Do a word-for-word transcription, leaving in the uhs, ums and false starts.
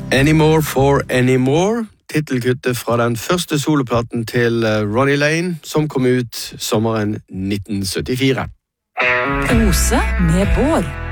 Anymore for Anymore, titelkuttet fra den første soloplaten til Ronny Lane, som kom ut sommeren nitten syttifire. Ose med Bård.